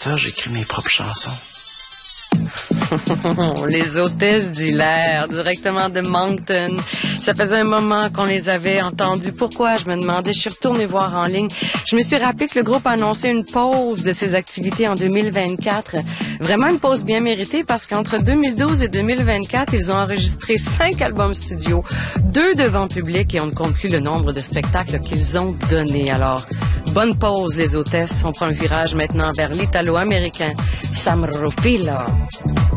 cette heure, j'écris mes propres chansons. Les hôtesses d'Hilaire, directement de Moncton. Ça faisait un moment qu'on les avait entendues. Pourquoi? Je me demandais. Je suis retournée voir en ligne. Je me suis rappelé que le groupe a annoncé une pause de ses activités en 2024. Vraiment une pause bien méritée parce qu'entre 2012 et 2024, ils ont enregistré 5 albums studio, 2 devant public et on ne compte plus le nombre de spectacles qu'ils ont donnés. Alors, bonne pause les hôtesses. On prend un virage maintenant vers l'italo-américain Sam Rufino.